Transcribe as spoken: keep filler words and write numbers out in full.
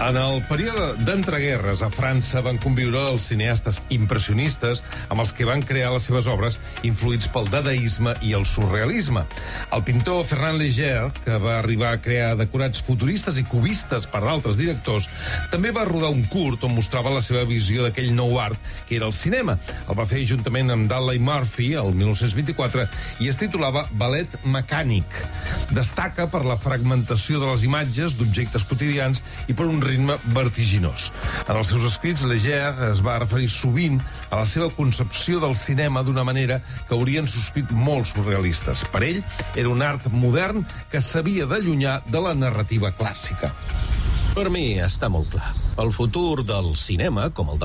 En el període d'entreguerres a França van conviure els cineastes impressionistes amb els que van crear les seves obres influïts pel dadaisme i el surrealisme. El pintor Ferran Léger, que va arribar a crear decorats futuristes i cubistes per altres directors, també va rodar un curt on mostrava la seva visió d'aquell nou art que era el cinema. El va fer juntament amb Dudley Murphy el mil nou-cents vint-i-quatre i es titulava Ballet mecànic. Destaca per la fragmentació de les imatges d'objectes quotidians i per un ritme vertiginós. En els seus escrits, Léger es va referir sovint a la seva concepció del cinema d'una manera que haurien subscrit molts surrealistes. Per ell, era un art modern que s'havia d'allunyar de la narrativa clàssica. Per mi està molt clar. El futur del cinema, com el de